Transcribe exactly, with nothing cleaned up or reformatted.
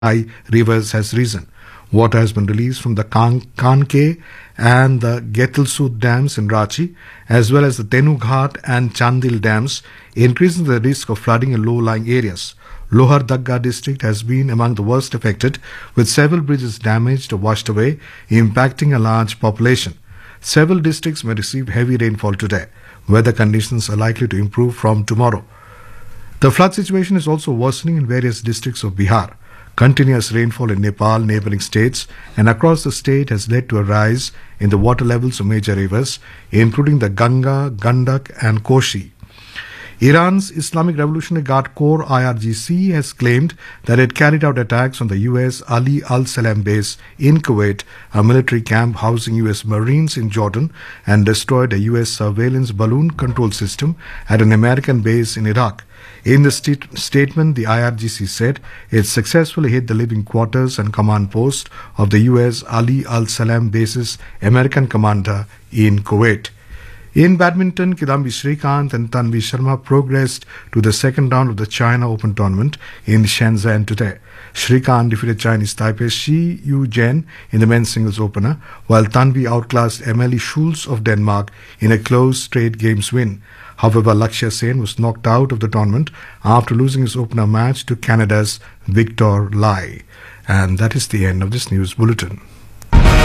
high rivers has risen. Water has been released from the Kan- Kanke and the Getilsud dams in Ranchi, as well as the Tenughat and Chandil dams, increasing the risk of flooding in low-lying areas. Lohardagga district has been among the worst affected, with several bridges damaged or washed away, impacting a large population. Several districts may receive heavy rainfall today. Weather conditions are likely to improve from tomorrow. The flood situation is also worsening in various districts of Bihar. Continuous rainfall in Nepal, neighboring states, and across the state has led to a rise in the water levels of major rivers, including the Ganga, Gandak, and Koshi. Iran's Islamic Revolutionary Guard Corps I R G C has claimed that it carried out attacks on the U S Ali Al Salam base in Kuwait, a military camp housing U S Marines in Jordan, and destroyed a U S surveillance balloon control system at an American base in Iraq. In the st- statement, the I R G C said it successfully hit the living quarters and command post of the U S Ali Al Salam base's American commander in Kuwait. In badminton, Kidambi Srikanth and Tanvi Sharma progressed to the second round of the China Open tournament in Shenzhen today. Srikanth defeated Chinese Taipei's Shi Yu Zhen in the men's singles opener, while Tanvi outclassed Emily Schulz of Denmark in a close straight games win. However, Lakshya Sen was knocked out of the tournament after losing his opener match to Canada's Victor Lai. And that is the end of this news bulletin.